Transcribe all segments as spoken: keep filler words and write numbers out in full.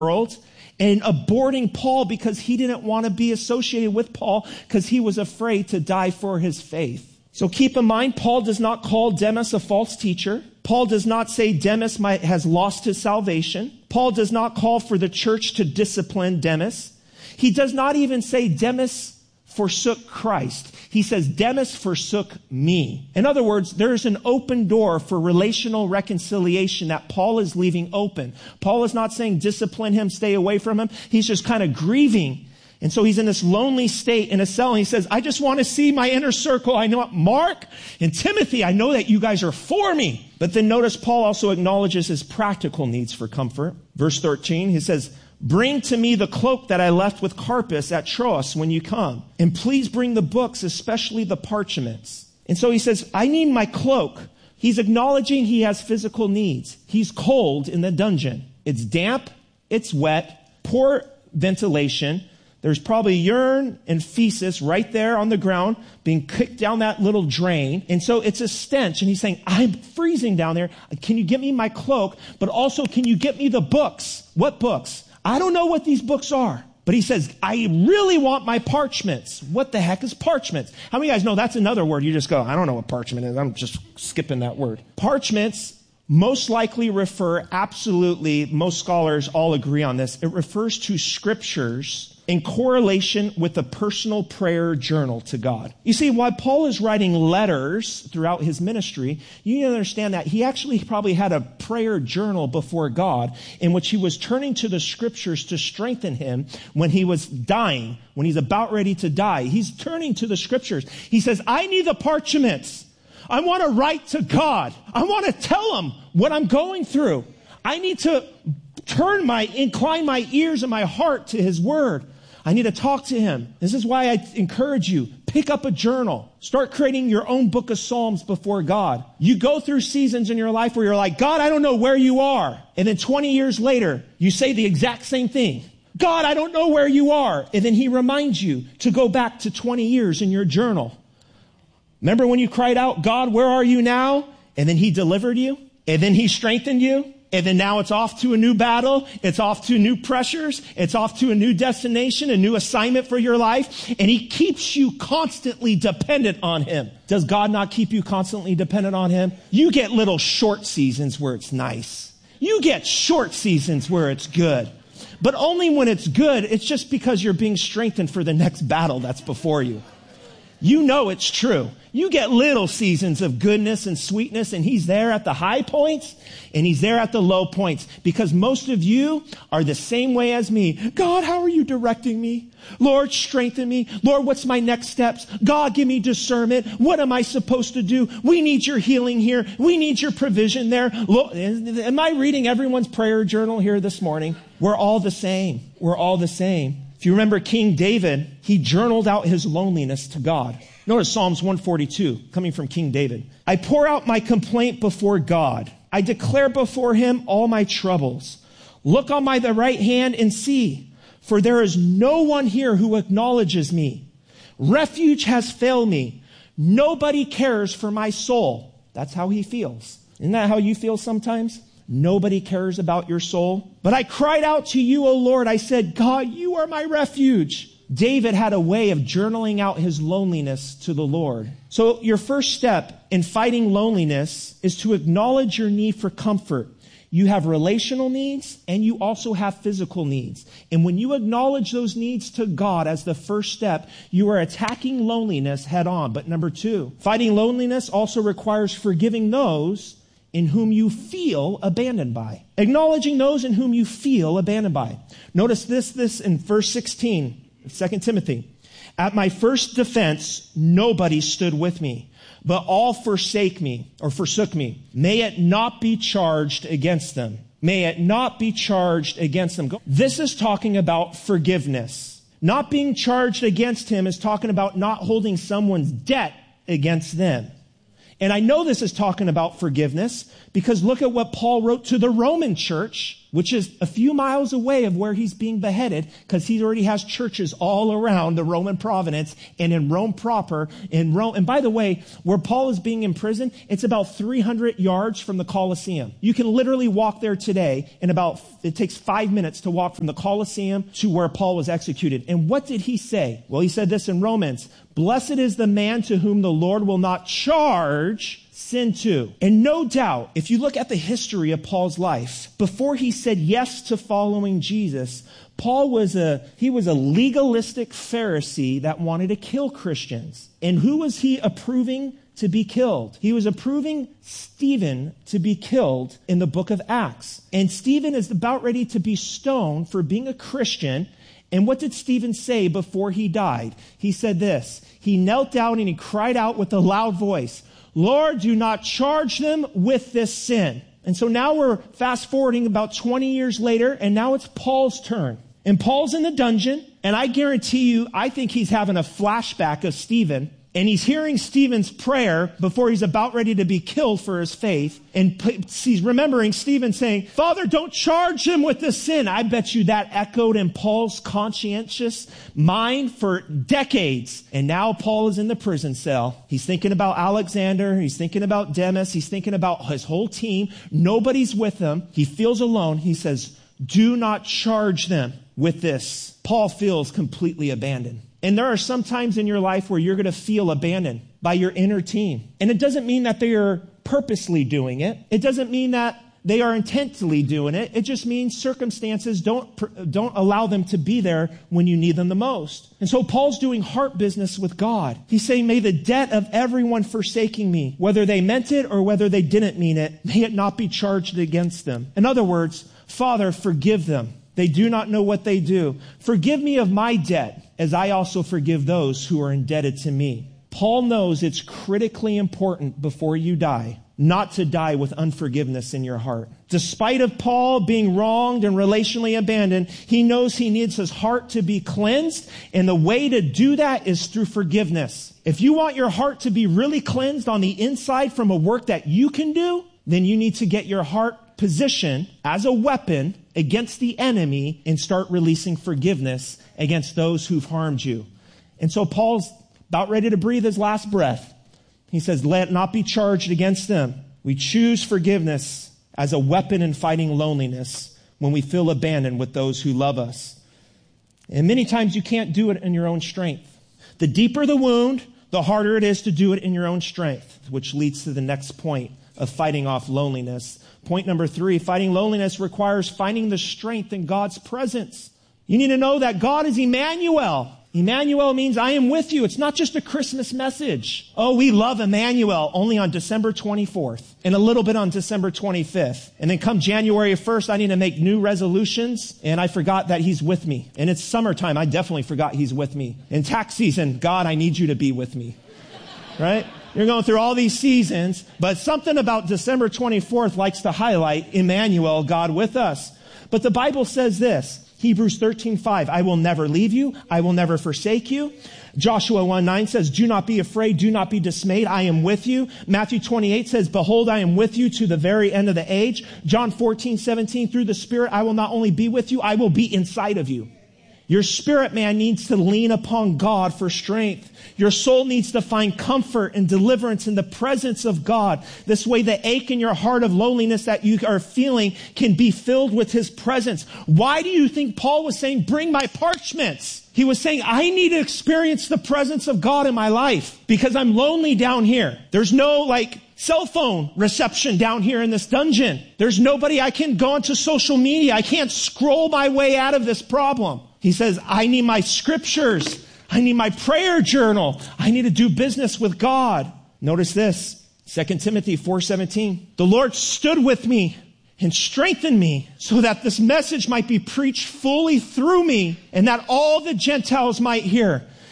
world and aborting Paul because he didn't want to be associated with Paul because he was afraid to die for his faith. So keep in mind, Paul does not call Demas a false teacher. Paul does not say Demas might, has lost his salvation. Paul does not call for the church to discipline Demas. He does not even say Demas forsook Christ. He says Demas forsook me. In other words, there's an open door for relational reconciliation that Paul is leaving open. Paul is not saying discipline him, stay away from him. He's just kind of grieving. And so he's in this lonely state in a cell, and he says, I just want to see my inner circle. I know Mark and Timothy, I know that you guys are for me. But then notice Paul also acknowledges his practical needs for comfort. Verse thirteen, he says, bring to me the cloak that I left with Carpus at Troas when you come. And please bring the books, especially the parchments. And so he says, I need my cloak. He's acknowledging he has physical needs. He's cold in the dungeon. It's damp. It's wet. Poor ventilation. There's probably urine and feces right there on the ground being kicked down that little drain. And so it's a stench. And he's saying, I'm freezing down there. Can you get me my cloak? But also, can you get me the books? What books? I don't know what these books are. But he says, I really want my parchments. What the heck is parchments? How many of you guys know that's another word? You just go, I don't know what parchment is. I'm just skipping that word. Parchments most likely refer, absolutely, most scholars all agree on this. It refers to scriptures in correlation with a personal prayer journal to God. You see, while Paul is writing letters throughout his ministry, you need to understand that he actually probably had a prayer journal before God in which he was turning to the scriptures to strengthen him when he was dying, when he's about ready to die. He's turning to the scriptures. He says, I need the parchments. I want to write to God. I want to tell him what I'm going through. I need to turn my, incline my ears and my heart to his word. I need to talk to him. This is why I encourage you, pick up a journal. Start creating your own book of Psalms before God. You go through seasons in your life where you're like, God, I don't know where you are. And then twenty years later, you say the exact same thing. God, I don't know where you are. And then he reminds you to go back to twenty years in your journal. Remember when you cried out, God, where are you now? And then he delivered you. And then he strengthened you. And then now it's off to a new battle. It's off to new pressures. It's off to a new destination, a new assignment for your life. And he keeps you constantly dependent on him. Does God not keep you constantly dependent on him? You get little short seasons where it's nice. You get short seasons where it's good. But only when it's good, it's just because you're being strengthened for the next battle that's before you. You know it's true. You get little seasons of goodness and sweetness, and he's there at the high points, and he's there at the low points, because most of you are the same way as me. God, how are you directing me? Lord, strengthen me. Lord, what's my next steps? God, give me discernment. What am I supposed to do? We need your healing here. We need your provision there. Lord, am I reading everyone's prayer journal here this morning? We're all the same. We're all the same. If you remember King David, he journaled out his loneliness to God. Notice Psalms one forty-two, coming from King David. I pour out my complaint before God. I declare before him all my troubles. Look on my the right hand and see, for there is no one here who acknowledges me. Refuge has failed me. Nobody cares for my soul. That's how he feels. Isn't that how you feel sometimes? Nobody cares about your soul. But I cried out to you, O Lord. I said, God, you are my refuge. David had a way of journaling out his loneliness to the Lord. So your first step in fighting loneliness is to acknowledge your need for comfort. You have relational needs and you also have physical needs. And when you acknowledge those needs to God as the first step, you are attacking loneliness head on. But number two, fighting loneliness also requires forgiving those in whom you feel abandoned by. Acknowledging those in whom you feel abandoned by. Notice this, this in verse sixteen, Second Timothy. At my first defense, nobody stood with me, but all forsake me or forsook me. May it not be charged against them. May it not be charged against them. This is talking about forgiveness. Not being charged against him is talking about not holding someone's debt against them. And I know this is talking about forgiveness because look at what Paul wrote to the Roman church which is a few miles away of where he's being beheaded, because he already has churches all around the Roman province and in Rome proper. In Rome, and by the way, where Paul is being imprisoned, it's about three hundred yards from the Colosseum. You can literally walk there today in about, it takes five minutes to walk from the Colosseum to where Paul was executed. And what did he say? Well, he said this in Romans, "Blessed is the man to whom the Lord will not charge sin to." And no doubt, if you look at the history of Paul's life, before he said yes to following Jesus, Paul was a, he was a legalistic Pharisee that wanted to kill Christians. And who was he approving to be killed? He was approving Stephen to be killed in the book of Acts. And Stephen is about ready to be stoned for being a Christian. And what did Stephen say before he died? He said this, he knelt down and he cried out with a loud voice, "Lord, do not charge them with this sin." And so now we're fast forwarding about twenty years later, and now it's Paul's turn. And Paul's in the dungeon, and I guarantee you, I think he's having a flashback of Stephen. And he's hearing Stephen's prayer before he's about ready to be killed for his faith. And he's remembering Stephen saying, "Father, don't charge him with this sin." I bet you that echoed in Paul's conscientious mind for decades. And now Paul is in the prison cell. He's thinking about Alexander. He's thinking about Demas. He's thinking about his whole team. Nobody's with him. He feels alone. He says, "Do not charge them with this." Paul feels completely abandoned. And there are some times in your life where you're going to feel abandoned by your inner team. And it doesn't mean that they are purposely doing it. It doesn't mean that they are intently doing it. It just means circumstances don't, don't allow them to be there when you need them the most. And so Paul's doing heart business with God. He's saying, "May the debt of everyone forsaking me, whether they meant it or whether they didn't mean it, may it not be charged against them." In other words, Father, forgive them. They do not know what they do. Forgive me of my debt, as I also forgive those who are indebted to me. Paul knows it's critically important before you die, not to die with unforgiveness in your heart. Despite of Paul being wronged and relationally abandoned, he knows he needs his heart to be cleansed, and the way to do that is through forgiveness. If you want your heart to be really cleansed on the inside from a work that you can do, then you need to get your heart positioned as a weapon against the enemy and start releasing forgiveness against those who've harmed you. And so Paul's about ready to breathe his last breath. He says, "Let it not be charged against them." We choose forgiveness as a weapon in fighting loneliness when we feel abandoned with those who love us. And many times you can't do it in your own strength. The deeper the wound, the harder it is to do it in your own strength, which leads to the next point of fighting off loneliness. Point number three, fighting loneliness requires finding the strength in God's presence. You need to know that God is Emmanuel. Emmanuel means I am with you. It's not just a Christmas message. Oh, we love Emmanuel only on December twenty-fourth and a little bit on December twenty-fifth. And then come January first, I need to make new resolutions. And I forgot that he's with me. And it's summertime. I definitely forgot he's with me. In tax season, God, I need you to be with me. Right? You're going through all these seasons, but something about December twenty-fourth likes to highlight Emmanuel, God with us. But the Bible says this, Hebrews thirteen five, "I will never leave you. I will never forsake you." Joshua one nine says, "Do not be afraid. Do not be dismayed. I am with you." Matthew twenty-eight says, "Behold, I am with you to the very end of the age." John fourteen seventeen, "Through the Spirit, I will not only be with you, I will be inside of you." Your spirit man needs to lean upon God for strength. Your soul needs to find comfort and deliverance in the presence of God. This way the ache in your heart of loneliness that you are feeling can be filled with his presence. Why do you think Paul was saying, "Bring my parchments"? He was saying, I need to experience the presence of God in my life because I'm lonely down here. There's no like cell phone reception down here in this dungeon. There's nobody I can go onto social media. I can't scroll my way out of this problem. He says, I need my scriptures. I need my prayer journal. I need to do business with God. Notice this, Second Timothy four seventeen. "The Lord stood with me and strengthened me so that this message might be preached fully through me and that all the Gentiles might hear.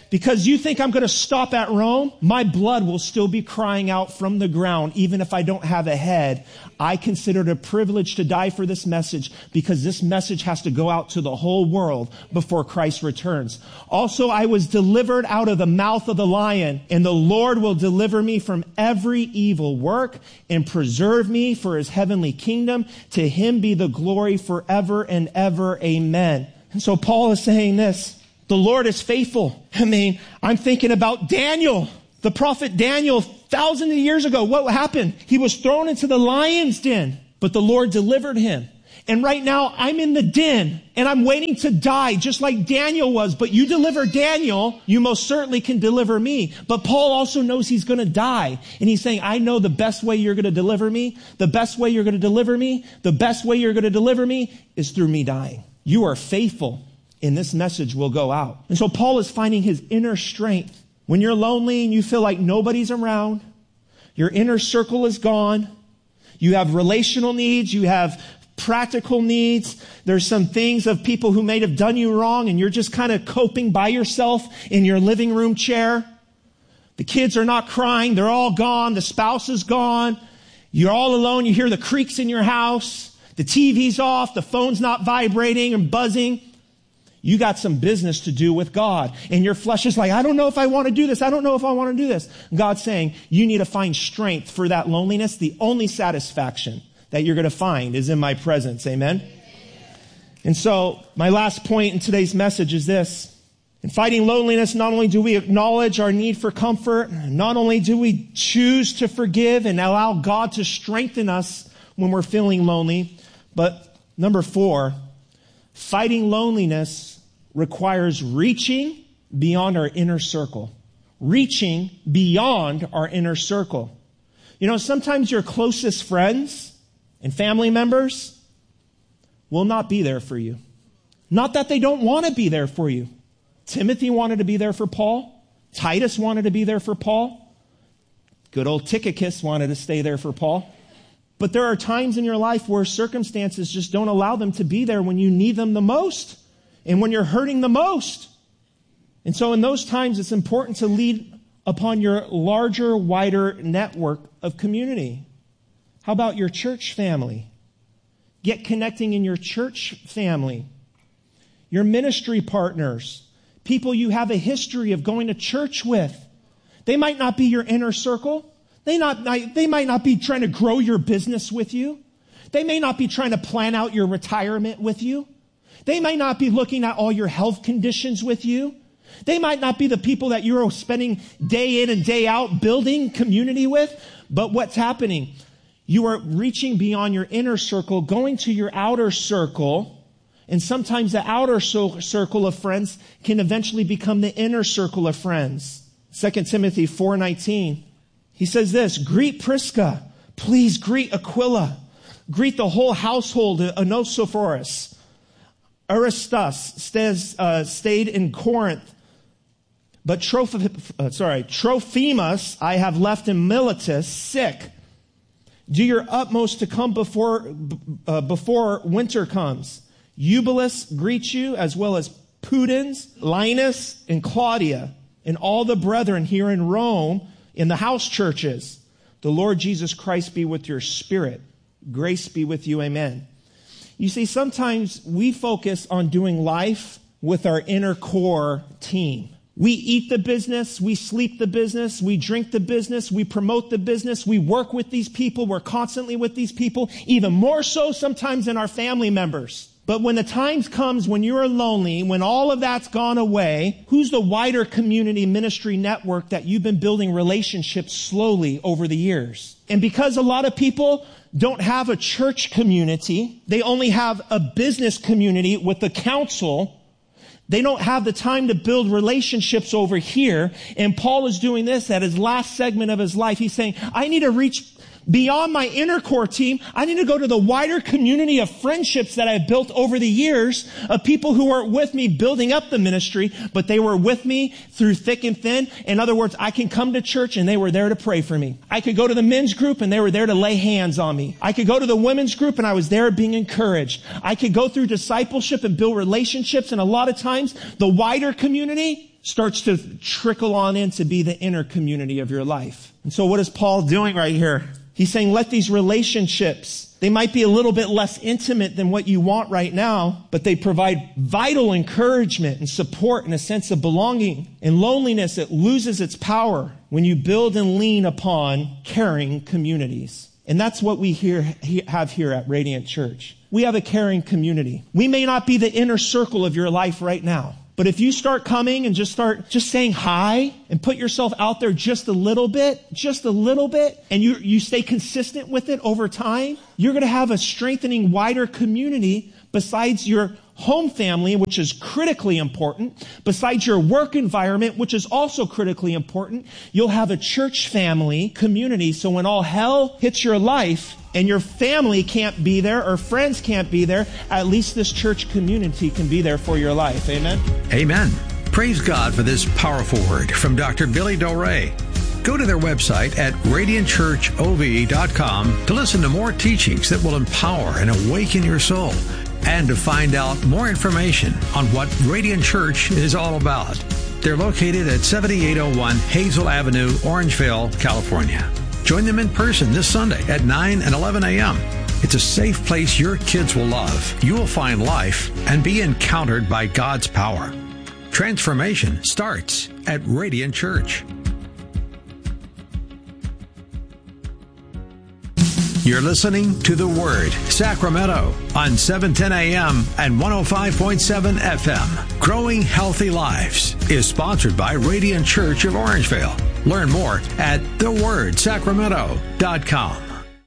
Because you think I'm going to stop at Rome, my blood will still be crying out from the ground, even if I don't have a head. I consider it a privilege to die for this message because this message has to go out to the whole world before Christ returns. Also, I was delivered out of the mouth of the lion, and the Lord will deliver me from every evil work and preserve me for his heavenly kingdom. To him be the glory forever and ever. Amen. And so Paul is saying this. The Lord is faithful. I mean, I'm thinking about Daniel, the prophet Daniel, thousands of years ago. What happened? He was thrown into the lion's den, but the Lord delivered him. And right now I'm in the den and I'm waiting to die just like Daniel was. But you deliver Daniel, you most certainly can deliver me. But Paul also knows he's going to die. And he's saying, I know the best way you're going to deliver me. The best way you're going to deliver me. The best way you're going to deliver me is through me dying. You are faithful. And this message will go out. And so Paul is finding his inner strength. When you're lonely and you feel like nobody's around, your inner circle is gone. You have relational needs. You have practical needs. There's some things of people who may have done you wrong and you're just kind of coping by yourself in your living room chair. The kids are not crying. They're all gone. The spouse is gone. You're all alone. You hear the creaks in your house. The T V's off. The phone's not vibrating and buzzing. You got some business to do with God. And your flesh is like, I don't know if I want to do this. I don't know if I want to do this. God's saying, you need to find strength for that loneliness. The only satisfaction that you're going to find is in my presence. Amen? And so my last point in today's message is this. In fighting loneliness, not only do we acknowledge our need for comfort, not only do we choose to forgive and allow God to strengthen us when we're feeling lonely, but number four, fighting loneliness requires reaching beyond our inner circle. Reaching beyond our inner circle. You know, sometimes your closest friends and family members will not be there for you. Not that they don't want to be there for you. Timothy wanted to be there for Paul. Titus wanted to be there for Paul. Good old Tychicus wanted to stay there for Paul. But there are times in your life where circumstances just don't allow them to be there when you need them the most and when you're hurting the most. And so in those times, it's important to lead upon your larger, wider network of community. How about your church family? Get connecting in your church family. Your ministry partners, people you have a history of going to church with. They might not be your inner circle. They not, they might not be trying to grow your business with you. They may not be trying to plan out your retirement with you. They might not be looking at all your health conditions with you. They might not be the people that you're spending day in and day out building community with. But what's happening? You are reaching beyond your inner circle, going to your outer circle. And sometimes the outer circle of friends can eventually become the inner circle of friends. Second Timothy four nineteen. He says this, greet Prisca. Please greet Aquila. Greet the whole household of Onesiphorus. Aristus stays, uh, stayed in Corinth. But Troph- uh, sorry, Trophimus I have left in Miletus sick. Do your utmost to come before, uh, before winter comes. Eubulus greets you, as well as Pudens, Linus, and Claudia, and all the brethren here in Rome in the house churches. The Lord Jesus Christ be with your spirit. Grace be with you. Amen. You see, sometimes we focus on doing life with our inner core team. We eat the business, we sleep the business, we drink the business, we promote the business, we work with these people, we're constantly with these people, even more so sometimes than our family members. But when the time comes when you are lonely, when all of that's gone away, who's the wider community ministry network that you've been building relationships slowly over the years? And because a lot of people don't have a church community, they only have a business community with the council. They don't have the time to build relationships over here. And Paul is doing this at his last segment of his life. He's saying, I need to reach beyond my inner core team. I need to go to the wider community of friendships that I've built over the years of people who weren't with me building up the ministry, but they were with me through thick and thin. In other words, I can come to church and they were there to pray for me. I could go to the men's group and they were there to lay hands on me. I could go to the women's group and I was there being encouraged. I could go through discipleship and build relationships, and a lot of times the wider community starts to trickle on in to be the inner community of your life. And so what is Paul doing right here? He's saying, let these relationships, they might be a little bit less intimate than what you want right now, but they provide vital encouragement and support and a sense of belonging. In loneliness, it loses its power when you build and lean upon caring communities. And that's what we here, have here at Radiant Church. We have a caring community. We may not be the inner circle of your life right now, but if you start coming and just start just saying hi and put yourself out there just a little bit, just a little bit, and you, you stay consistent with it over time, you're going to have a strengthening, wider community besides your home family, which is critically important, besides your work environment, which is also critically important. You'll have a church family community, so when all hell hits your life and your family can't be there or friends can't be there, at least this church community can be there for your life. Amen? Amen. Praise God for this powerful word from Doctor Billy Del Rey. Go to their website at radiant church o v dot com to listen to more teachings that will empower and awaken your soul, and to find out more information on what Radiant Church is all about. They're located at seventy-eight oh one Hazel Avenue, Orangeville, California. Join them in person this Sunday at nine and eleven a.m. It's a safe place your kids will love. You will find life and be encountered by God's power. Transformation starts at Radiant Church. You're listening to The Word, Sacramento, on seven ten a.m. and one oh five point seven F M. Growing Healthy Lives is sponsored by Radiant Church of Orangeville. Learn more at the word sacramento dot com.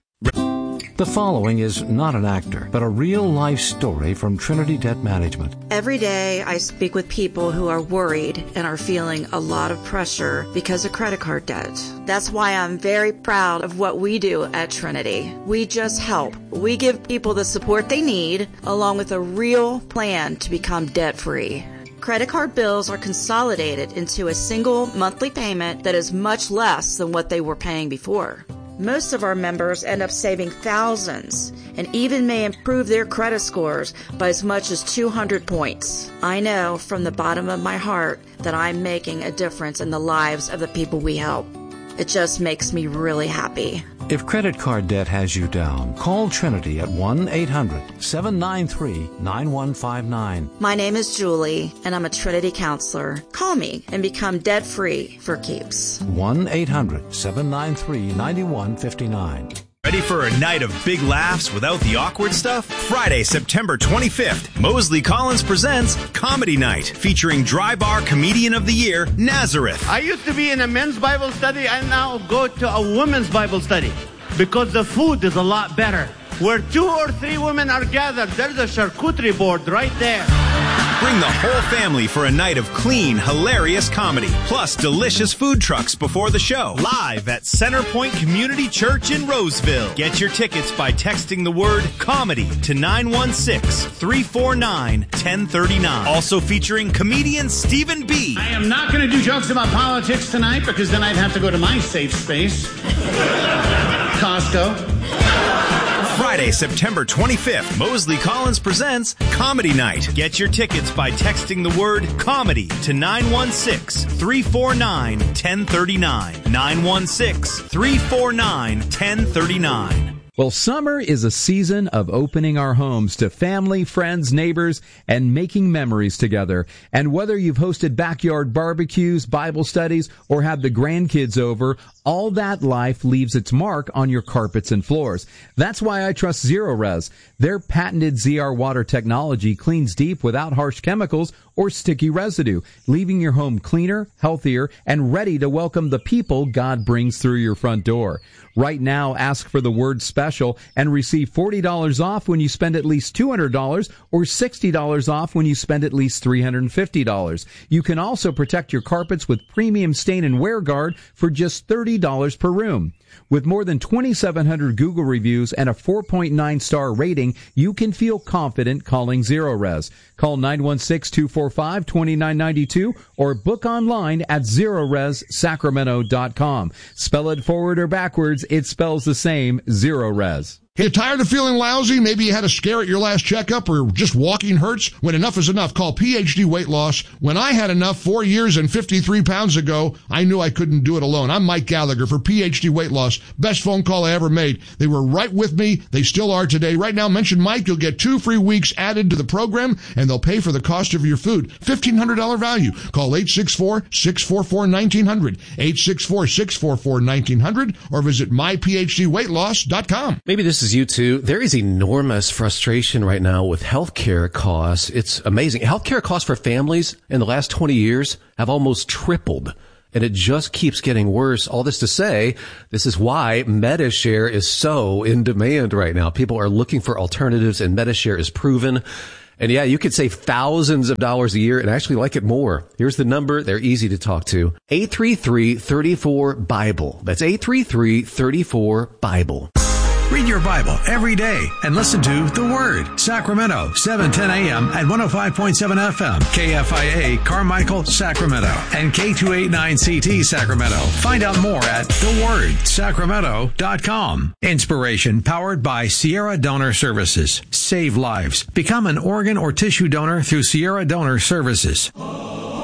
The following is not an actor, but a real-life story from Trinity Debt Management. Every day I speak with people who are worried and are feeling a lot of pressure because of credit card debt. That's why I'm very proud of what we do at Trinity. We just help. We give people the support they need, along with a real plan to become debt-free. Credit card bills are consolidated into a single monthly payment that is much less than what they were paying before. Most of our members end up saving thousands and even may improve their credit scores by as much as two hundred points. I know from the bottom of my heart that I'm making a difference in the lives of the people we help. It just makes me really happy. If credit card debt has you down, call Trinity at one eight hundred seven nine three nine one five nine. My name is Julie, and I'm a Trinity counselor. Call me and become debt-free for keeps. one eight hundred seven nine three nine one five nine. Ready for a night of big laughs without the awkward stuff? Friday, September twenty-fifth, Mosley Collins presents Comedy Night, featuring Dry Bar Comedian of the Year, Nazareth. I used to be in a men's Bible study. I now go to a women's Bible study because the food is a lot better. Where two or three women are gathered, there's a charcuterie board right there. Bring the whole family for a night of clean, hilarious comedy, plus delicious food trucks before the show. Live at Centerpoint Community Church in Roseville. Get your tickets by texting the word comedy to nine one six, three four nine, one oh three nine. Also featuring comedian Stephen B. I am not going to do jokes about politics tonight because then I'd have to go to my safe space, Costco. Friday, September twenty-fifth, Mosley Collins presents Comedy Night. Get your tickets by texting the word comedy to nine one six, three four nine, one oh three nine. nine one six, three four nine, one oh three nine. Well, summer is a season of opening our homes to family, friends, neighbors, and making memories together. And whether you've hosted backyard barbecues, Bible studies, or had the grandkids over, all that life leaves its mark on your carpets and floors. That's why I trust Zerorez. Their patented Z R water technology cleans deep without harsh chemicals or sticky residue, leaving your home cleaner, healthier, and ready to welcome the people God brings through your front door. Right now, ask for the word special and receive forty dollars off when you spend at least two hundred dollars or sixty dollars off when you spend at least three hundred fifty dollars. You can also protect your carpets with premium stain and wear guard for just thirty dollars per room. With more than twenty-seven hundred Google reviews and a four point nine star rating, you can feel confident calling Zerorez. Call nine one six, two four five, two nine nine two or book online at zerorez sacramento dot com. Spell it forward or backwards, it spells the same, Zerorez. Hey, tired of feeling lousy? Maybe you had a scare at your last checkup or just walking hurts? When enough is enough, call P H D Weight Loss. When I had enough four years and fifty-three pounds ago, I knew I couldn't do it alone. I'm Mike Gallagher for P H D Weight Loss. Best phone call I ever made. They were right with me. They still are today. Right now, mention Mike. You'll get two free weeks added to the program, and they'll pay for the cost of your food. fifteen hundred dollars value. Call eight six four, six four four, one nine zero zero, eight six four, six four four, one nine zero zero, or visit my p h d weight loss dot com. Maybe this is you too. There is enormous frustration right now with healthcare costs. It's amazing. Healthcare costs for families in the last twenty years have almost tripled. And it just keeps getting worse. All this to say, this is why Medi-Share is so in demand right now. People are looking for alternatives, and Medi-Share is proven. And yeah, you could save thousands of dollars a year and actually like it more. Here's the number. They're easy to talk to. eight three three, three four, Bible. That's eight three three, three four, Bible. Read your Bible every day and listen to The Word. Sacramento, seven ten a.m. at one oh five point seven F M. K F I A, Carmichael, Sacramento. And K two eighty-nine C T, Sacramento. Find out more at the word sacramento dot com. Inspiration powered by Sierra Donor Services. Save lives. Become an organ or tissue donor through Sierra Donor Services.